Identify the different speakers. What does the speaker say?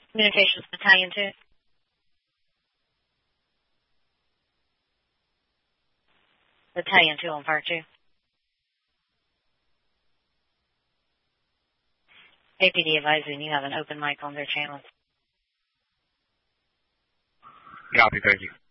Speaker 1: Communications Battalion 2. Battalion 2 on Part 2. APD advising you have an open mic on their channel.
Speaker 2: Copy, thank you.